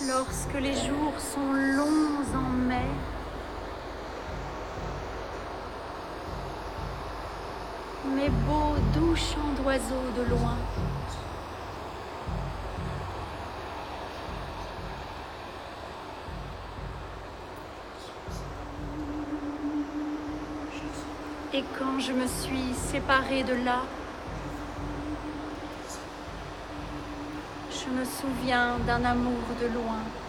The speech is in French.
lorsque les jours sont longs en mai, mes beaux doux chants d'oiseaux de loin. Et quand je me suis séparée de là, je me souviens d'un amour de loin.